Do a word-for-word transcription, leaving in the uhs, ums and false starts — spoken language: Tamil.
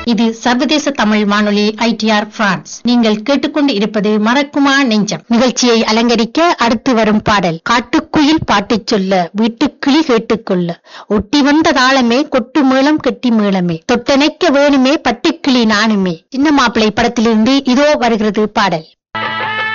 இது சர்வதேச தமிழ் வானொலி ஐ டி ஆர் பிரான்ஸ். நீங்கள் கேட்டுக்கொண்டு இருப்பது மறக்குமா நெஞ்சம் நிகழ்ச்சியை அலங்கரிக்க அடுத்து வரும் பாடல் காட்டுக்குயில் பாட்டு சொல்ல வீட்டுக்கிளி கேட்டுக்கொள்ள ஒட்டி வந்த தாளமே கொட்டு மேளம் கெட்டி மேளமே தொட்டனைக்க வேணுமே பட்டுக்கிளி நானுமே. சின்ன மாப்பிள்ளை படத்திலிருந்து இதோ வருகிறது பாடல்.